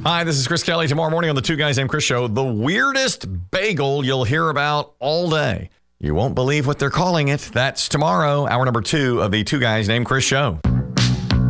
Hi, this is Chris Kelly. Tomorrow morning on the Two Guys Named Chris show, the weirdest bagel you'll hear about all day. You won't believe what they're calling it. That's tomorrow, hour number 2 of the Two Guys Named Chris show.